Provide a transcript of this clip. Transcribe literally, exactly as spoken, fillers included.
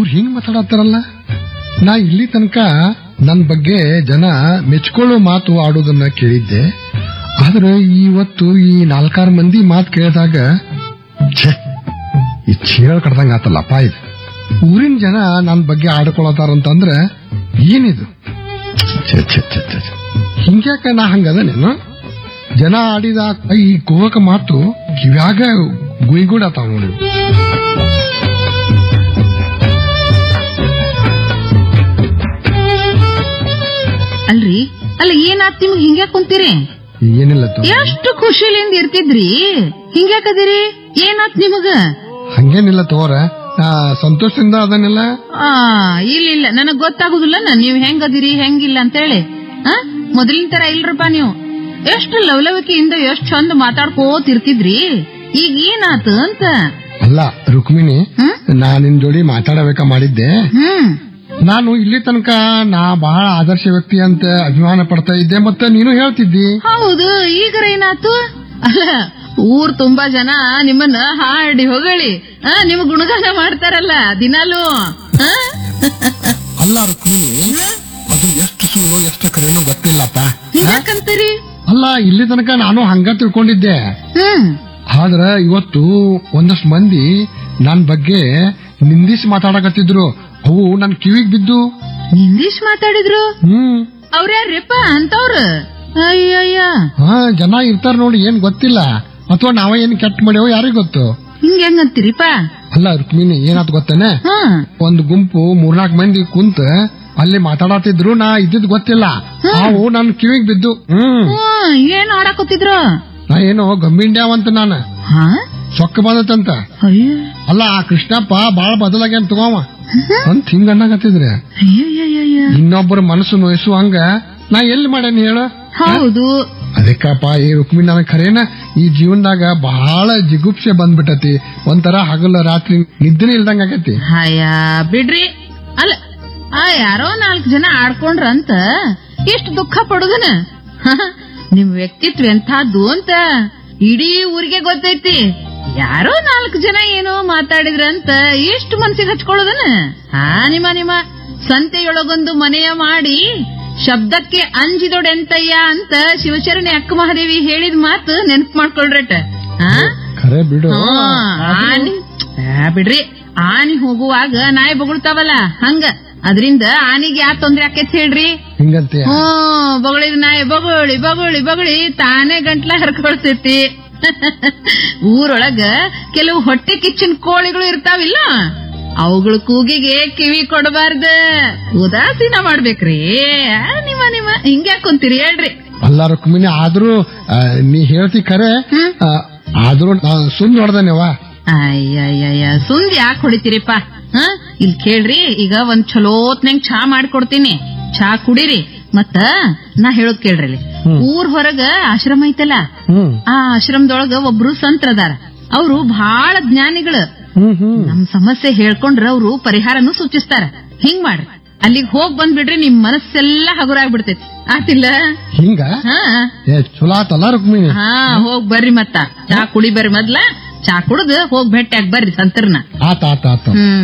ಇವ್ರು ಹಿಂಗ್ ಮಾತಾಡತ್ತಾರಲ್ಲ, ನಾ ಇಲ್ಲಿ ತನಕ ನನ್ ಬಗ್ಗೆ ಜನ ಮೆಚ್ಕೊಳ್ಳೋ ಮಾತು ಆಡೋದನ್ನ ಕೇಳಿದ್ದೆ. ಆದ್ರೆ ಇವತ್ತು ಈ ನಾಲ್ಕಾರು ಮಂದಿ ಮಾತು ಕೇಳಿದಾಗ ಛೇ, ಈ ಚೇಳ ಕಡ್ದಂಗ ಆತಲ್ಲಪ್ಪ. ಇದು ಊರಿನ ಜನ ನನ್ ಬಗ್ಗೆ ಆಡ್ಕೊಳತಾರಂತಂದ್ರೆ ಏನಿದು? ಛೇ ಛೇ ಛೇ ಛೇ, ಹಿಂಗ್ಯಾಕ ನಾ ಹಂಗದನೇನು? ಜನ ಆಡಿದ ಈ ಕುಹಕ ಮಾತು ಕಿವ್ಯಾಗ ಗುಯ್ಗೂಡತಾವ ನೋಡಿ. ಅಲ್ರಿ, ಅಲ್ಲ ಏನಾತ್ ನಿಮ್ಗೆ ಹಿಂಗ್ಯಾಕ್ ಕುಂತೀರಿ? ಏನಿಲ್ಲ, ಎಷ್ಟು ಖುಷಿಲಿಂದ ಇರ್ತಿದ್ರಿ, ಹಿಂಗ್ಯಾಕದಿರಿ? ಏನಾತ್ ನಿಮಗ? ಹಂಗೇನಿಲ್ಲ ತೋರ, ಸಂತೋಷದಿಂದ ಅದನ್ನೆಲ್ಲ. ಆ ಇಲ್ಲ ಇಲ್ಲ, ನನಗ್ ಗೊತ್ತಾಗುದಿಲ್ಲ ನೀವ್ ಹೆಂಗದಿರಿ ಹೆಂಗಿಲ್ಲ ಅಂತೇಳಿ. ಆ ಮೊದಲಿನ ತರ ಇಲ್ರಪ್ಪ ನೀವು. ಎಷ್ಟು ಲವಲವಿಕೆಯಿಂದ ಎಷ್ಟ್ ಚಂದ ಮಾತಾಡ್ಕೋತಿರ್ತಿದ್ರಿ, ಈಗ ಏನಾತ ಅಂತ. ಅಲ್ಲ ರುಕ್ಮಿಣಿ, ನಾ ನಿನ್ ಜೋಡಿ ಮಾತಾಡಬೇಕ ಮಾಡಿದ್ದೆ. ಹ್ಮ್ ನಾನು ಇಲ್ಲಿ ತನಕ ನಾ ಬಹಳ ಆದರ್ಶ ವ್ಯಕ್ತಿ ಅಂತ ಅಭಿಮಾನ ಪಡ್ತಾ ಇದ್ದೆ, ಮತ್ತೆ ನೀನು ಹೇಳ್ತಿದ್ದಿ. ಹೌದು, ಈಗ ಏನಾತು? ಅಲ್ಲ, ಊರ್ ತುಂಬಾ ಜನ ನಿಮ್ಮನ್ನ ಹಾಡಿ ಹೊಗಳಿ ನಿಮ್ ಗುಣಗಾನ ಮಾಡ್ತಾರಲ್ಲ ದಿನಾಲು. ಅಲ್ಲ ರುಕ್ಮಿಣಿ, ಅದು ಎಷ್ಟು ಸುಳ್ಳು ಎಷ್ಟು ಕರೆಯೋ ಗೊತ್ತಿಲ್ಲಪ್ಪ. ಯಾಕಂತೀರಿ? ಅಲ್ಲ, ಇಲ್ಲಿ ತನಕ ನಾನು ಹಂಗ ತಿಳ್ಕೊಂಡಿದ್ದೆ. ಹ್ಮ್ ಆದ್ರ ಇವತ್ತು ಒಂದಷ್ಟು ಮಂದಿ ನನ್ ಬಗ್ಗೆ ನಿಂದಿಸಿ ಮಾತಾಡಕತ್ತಿದ್ರು. ಅವು ನನ್ ಕಿವಿಗ್ ಬಿದ್ದು. ನಿಂದಿಶ್ ಮಾತಾಡಿದ್ರು? ಹ್ಮ್ ಅವ್ರ್ಯಾರ್ರಿಪ್ಪ ಅಂತವ್ರು? ಅಯ್ಯಯ್ಯ, ಹಾ, ಜನ ಇರ್ತಾರ ನೋಡಿ, ಏನ್ ಗೊತ್ತಿಲ್ಲ, ಅಥವಾ ನಾವ ಏನ್ ಕೆಟ್ಟ ಮಾಡ್ಯಾವ ಯಾರಿಗ್ ಗೊತ್ತು. ಹಿಂಗಂತೀರಿಪ್ಪ? ಅಲ್ಲ ರುಕ್ಮಿಣಿ, ಏನಾತ್ ಗೊತ್ತೇನೆ, ಒಂದ್ ಗುಂಪು ಮೂರ್ನಾಲ್ಕು ಮಂದಿ ಕುಂತ ಅಲ್ಲಿ ಮಾತಾಡತಿದ್ರು, ನಾ ಇದ್ದಿದ್ ಗೊತ್ತಿಲ್ಲ, ಅವು ನನ್ ಕಿವಿಗ್ ಬಿದ್ದು. ಹ್ಮ್ ಏನ್ ಆಡಾಕತ್ತಿದ್ರು? ನಾ ಏನೋ ಗಂಬಿಂಡ್ಯಾವಂತ ನಾನು ಸೊಕ್ಕ ಬಂದತಂತ. ಅಲ್ಲ, ಆ ಕೃಷ್ಣಪ್ಪ ಬಾಳ ಬದಲಾಗ್ಯಾನ ತಗೋವ ಅಂತ ಹಿಂಗ ಅನ್ನಕತ್ತಿದ್ರೆ, ಇನ್ನೊಬ್ಬರ ಮನಸ್ಸು ನೋಯಿಸುವ ಹಂಗ ನಾ ಎಲ್ಲಿ ಮಾಡೇನಿ ಹೇಳು? ಹೌದು, ಅದಕ್ಕಪ್ಪ ಈ ರುಕ್ಮಿಣಿ ನನಗ್ ಖರೇನ ಈ ಜೀವನದಾಗ ಬಹಳ ಜಿಗುಪ್ಸೆ ಬಂದ್ಬಿಟ್ಟತಿ. ಒಂಥರ ಹಗಲ ರಾತ್ರಿ ನಿದ್ದೆ ಇಲ್ದಂಗ ಆಗತಿ. ಹಾಯ ಬಿಡ್ರಿ. ಅಲ್ಲ, ಆ ಯಾರೋ ನಾಲ್ಕು ಜನ ಆಡ್ಕೊಂಡ್ರಂತ ಎಷ್ಟು ದುಃಖ ಪಡುದನ? ನಿಮ್ ವ್ಯಕ್ತಿತ್ವ ಎಂಥದ್ದು ಅಂತ ಇಡೀ ಊರಿಗೆ ಗೊತ್ತೈತಿ. ಯಾರೋ ನಾಲ್ಕು ಜನ ಏನೋ ಮಾತಾಡಿದ್ರಂತ ಎಷ್ಟು ಮನ್ಸಿಗೆ ಹಚ್ಕೊಳ್ಳೋದನ? ಹಾ, ನಿಮ್ಮ ನಿಮ್ಮ ಸಂತೆಯೊಳಗೊಂದು ಮನೆಯ ಮಾಡಿ ಶಬ್ದಕ್ಕೆ ಅಂಜಿದೊಡೆಂತಯ್ಯ ಅಂತ ಶಿವಚರಣಿ ಅಕ್ಕ ಮಹಾದೇವಿ ಹೇಳಿದ ಮಾತು ನೆನ್ಪು ಮಾಡ್ಕೊಳ್ರಟ. ಖರೆ ಬಿಡು. ಆನಿ ಬಿಡ್ರಿ, ಆನಿ ಹೋಗುವಾಗ ನಾಯಿ ಬೊಗಳ್ತಾವಲ್ಲ ಹಂಗ, ಅದರಿಂದ ಆನಿಗೆ ಯಾ ತೊಂದ್ರೆ ಆಕೇತ್ ಹೇಳ್ರಿ? ಹಿಂಗಂತ ಹ್ಮ್ ಬೊಗಳಿದ ನಾಯಿ ಬೊಗಳಿ ಬೊಗಳಿ ಬೊಗಳಿ ತಾನೇ ಗಂಟ್ಲ ಹರ್ಕೊಳ್ತೈತಿ. ಊರೊಳಗ ಕೆಲವು ಹೊಟ್ಟೆ ಕಿಚ್ಚಿನ ಕೋಳಿಗಳು ಇರ್ತಾವಿಲ್ಲ, ಅವುಗಳ ಕೂಗಿಗೆ ಕಿವಿ ಕೊಡಬಾರ್ದ, ಉದಾಸೀನ ಮಾಡ್ಬೇಕ್ರಿ. ನಿಮ್ಮ ನಿಮ್ಮ ಹಿಂಗ್ಯಾಕ್ ಕುಂತೀರಿ ಹೇಳ್ರಿ? ಅಲ್ಲ ರುಕ್ಮಿಣಿ, ಆದ್ರೂ ನೀ ಹೇಳ್ತಿ ಖರೆ, ಆದ್ರೂ ಸುಂದ್ ಹೊಡ್ದನೇವ. ಅಯ್ಯಯ್ಯ, ಸುಂದ್ ಯಾಕೆ ಹೊಡಿತೀರಿಪ್ಪ? ಹ ಇಲ್ಲಿ ಕೇಳ್ರಿ, ಈಗ ಒಂದ್ ಚಲೋತ್ನಂಗ್ ಚಾ ಮಾಡ್ಕೊಡ್ತೀನಿ, ಚಾ ಕುಡೀರಿ. ಮತ್ತ ನಾ ಹೇಳೋದ್ ಕೇಳ್ರಿ, ಊರ್ ಹೊರಗ ಆಶ್ರಮ ಐತಲ್ಲ, ಆ ಆಶ್ರಮದೊಳಗ ಒಬ್ರು ಸಂತ್ರದಾರ. ಅವ್ರು ಬಹಳ ಜ್ಞಾನಿಗಳು. ನಮ್ ಸಮಸ್ಯೆ ಹೇಳ್ಕೊಂಡ್ರ ಅವ್ರು ಪರಿಹಾರನು ಸೂಚಿಸ್ತಾರ. ಹಿಂಗ್ ಮಾಡ್ರಿ, ಅಲ್ಲಿಗ್ ಹೋಗ್ ಬಂದ್ಬಿಡ್ರಿ, ನಿಮ್ ಮನಸ್ಸೆಲ್ಲ ಹಗುರಾಗ್ಬಿಡ್ತೈತಿ. ಆತಿಲ್ಲ? ಹಿಂಗ ಚಲೋ ಆತಲ್ಲ ರುಕ್ಮಿಣಿ? ಹಾ, ಹೋಗ್ ಬರ್ರಿ. ಮತ್ತ ಚಾ ಕುಡಿ ಬರ್ರಿ, ಮೊದ್ಲ ಚಾ ಕುಡ್ದು ಹೋಗ್ ಭೇಟಿಯಾಗಿ ಬರ್ರಿ ಸಂತರ್ನ. ಆತ ಆತ ಆತ. ಹ್ಮ್